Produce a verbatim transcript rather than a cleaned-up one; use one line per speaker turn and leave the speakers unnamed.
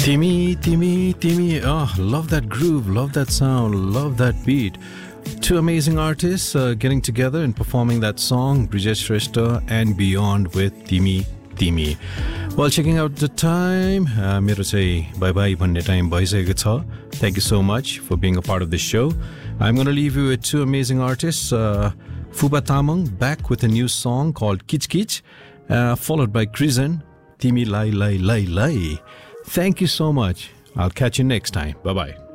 Timmy, Timmy, Timmy. Oh, love that groove, love that sound, love that beat. Two amazing artists uh, getting together and performing that song, Brijesh Shrestha and Beyond with Timmy, Timmy. While checking out the time, uh, मेरो चाहिँ bye bye भन्ने time भइसकेको छ. Thank you so much for being a part of this show. I'm going to leave you with two amazing artists. Uh, Fuba Tamang back with a new song called Kich Kich, uh, followed by Krisen, Timmy Lai Lai Lai Lai. Thank you so much. I'll catch you next time. Bye-bye.